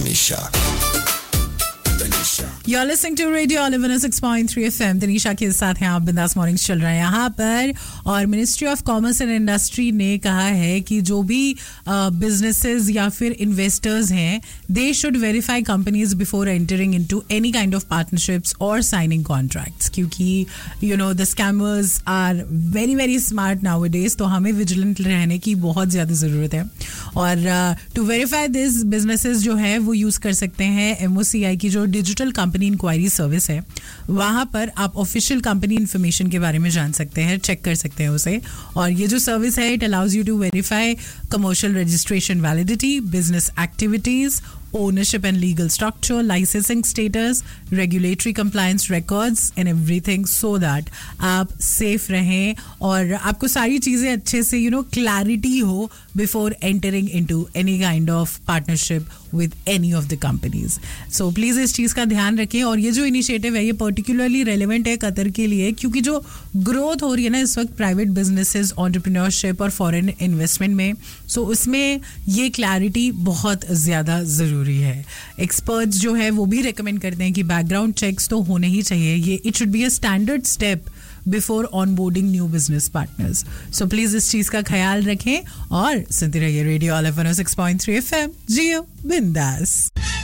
Tanisha. You're listening to Radio Olive 106.3 FM. Tanisha के साथ हैं आप. बिंदास मॉर्निंग्स चल रहा है यहाँ पर. और ministry of commerce and industry ने कहा है कि जो भी बिजनेसेस या फिर इन्वेस्टर्स हैं, they should verify companies before entering into any kind of partnerships और साइनिंग कॉन्ट्रैक्ट्स, क्योंकि you know the scammers are very very smart nowadays. तो हमें विजिलेंट रहने की बहुत ज़्यादा ज़रूरत है. और टू वेरीफाई दिस, बिजनेसेस जो है वो यूज़ कर सकते हैं MOCI की जो डिजिटल कंपनी इंक्वायरी सर्विस है. वहां पर आप ऑफिशियल कंपनी इंफॉर्मेशन के बारे में जान सकते हैं, चेक कर सकते हैं उसे. और ये जो सर्विस है, it allows you to verify commercial registration validity, business activities, ownership and legal structure, licensing status, regulatory compliance records and everything, so that आप safe रहें और आपको सारी चीज़ें अच्छे से clarity हो before entering into any kind of partnership with any of the companies. So please इस चीज़ का ध्यान रखें. और ये जो इनिशिएटिव है, ये particularly relevant है कतर के लिए, क्योंकि जो ग्रोथ हो रही है ना इस वक्त प्राइवेट बिजनेसेस, एंटरप्रेन्योरशिप और फॉरेन इन्वेस्टमेंट में, सो उसमें ये क्लैरिटी बहुत ज़्यादा ज़रूरी है. एक्सपर्ट्स जो है वो भी रिकमेंड करते हैं कि बैकग्राउंड चेक्स तो होने ही चाहिए. ये it should be a standard step before onboarding new business partners. So please इस चीज़ का ख्याल रखें और सुनते रहिए रेडियो ऑलिव 106.3 FM. जियो बिंदास.